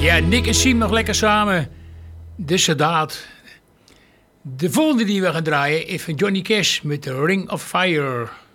Ja, Nick en Siem nog lekker samen. De Soldaat. De volgende die we gaan draaien is van Johnny Cash met The Ring of Fire.